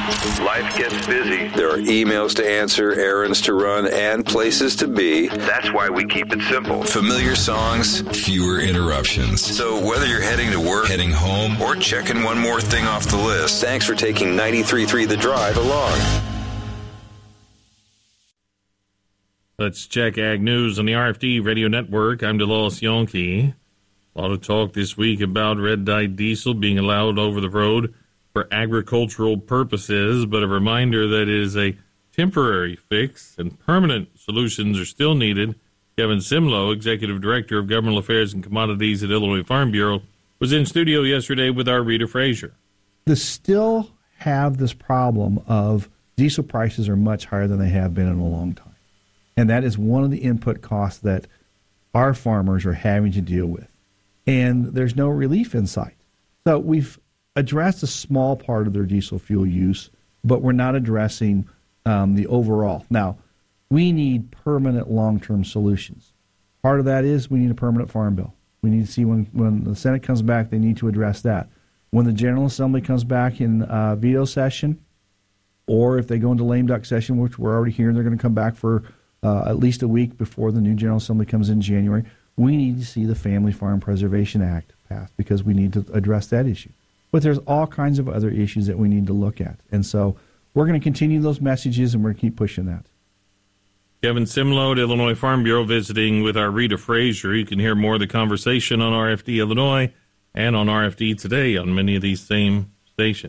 Life gets busy. There are emails to answer, errands to run, and places to be. That's why we keep it simple. Familiar songs, fewer interruptions. So whether you're heading to work, heading home, or checking one more thing off the list, thanks for taking 93.3 The Drive along. Let's check Ag News on the RFD Radio Network. I'm DeLois Yonke. A lot of talk this week about red-dyed diesel being allowed over the road for agricultural purposes, but a reminder that it is a temporary fix and permanent solutions are still needed. Kevin Simlow, Executive Director of Governmental Affairs and Commodities at Illinois Farm Bureau, was in studio yesterday with our Rita Frazier. They still have this problem of diesel prices are much higher than they have been in a long time. And that is one of the input costs that our farmers are having to deal with. And there's no relief in sight. So we've addressed a small part of their diesel fuel use, but we're not addressing the overall. Now, we need permanent long-term solutions. Part of that is we need a permanent farm bill. We need to see when the Senate comes back, they need to address that. When the General Assembly comes back in veto session, or if they go into lame duck session, which we're already hearing they're going to come back for at least a week before the new General Assembly comes in January, we need to see the Family Farm Preservation Act passed because we need to address that issue. But there's all kinds of other issues that we need to look at. And so we're going to continue those messages, and we're going to keep pushing that. Kevin Simlow at Illinois Farm Bureau visiting with our Rita Frazier. You can hear more of the conversation on RFD Illinois and on RFD Today on many of these same stations.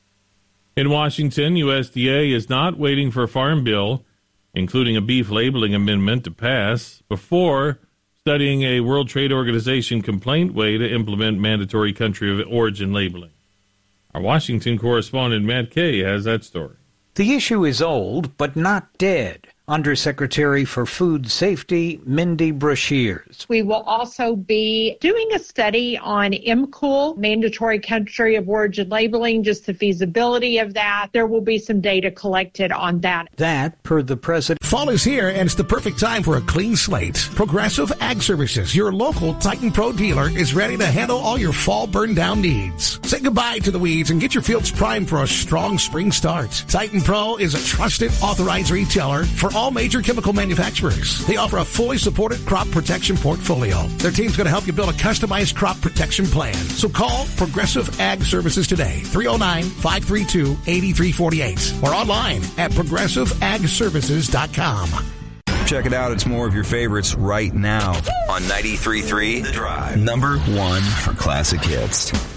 In Washington, USDA is not waiting for a farm bill, including a beef labeling amendment, to pass before studying a World Trade Organization complaint way to implement mandatory country of origin labeling. Our Washington correspondent Matt Kay has that story. The issue is old, but not dead. Undersecretary for Food Safety, Mindy Brashears. We will also be doing a study on MCOOL, mandatory country of origin labeling, just the feasibility of that. There will be some data collected on that. That, per the president. Fall is here, and it's the perfect time for a clean slate. Progressive Ag Services, your local Titan Pro dealer, is ready to handle all your fall burn-down needs. Say goodbye to the weeds and get your fields primed for a strong spring start. Titan Pro is a trusted, authorized retailer for all major chemical manufacturers. They offer a fully supported crop protection portfolio. Their team's going to help you build a customized crop protection plan. So call Progressive Ag Services today, 309-532-8348, or online at progressiveagservices.com. Check it out. It's more of your favorites right now on 93.3 The Drive. Number one for classic hits.